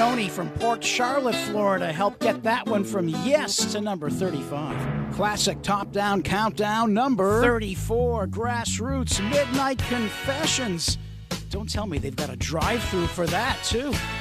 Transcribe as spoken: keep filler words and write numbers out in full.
Tony from Port Charlotte, Florida helped get that one from yes to number thirty-five. Classic top-down countdown number thirty-four, Grassroots Midnight Confessions. Don't tell me they've got a drive-through for that, too.